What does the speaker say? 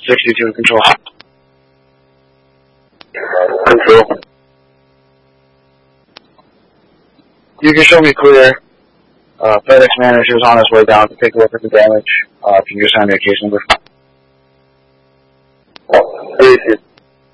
62 control. Control. You can show me clear. FedEx manager is on his way down to take a look at the damage. Can you just hand me a case number? Please.